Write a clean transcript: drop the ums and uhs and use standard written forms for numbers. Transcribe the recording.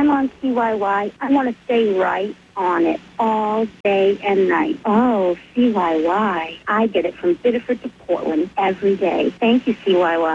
I'm on CYY, I want to stay right on it all day and night. Oh, CYY. I get it from Biddeford to Portland every day. Thank you, CYY.